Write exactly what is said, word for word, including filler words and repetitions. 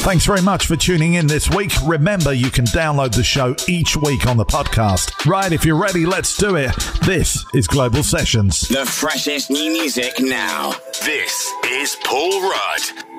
Thanks very much for tuning in this week. Remember, you can download the show each week on the podcast. Right, if you're ready, let's do it. This is Global Sessions. The freshest new music now. This is Paul Rudd.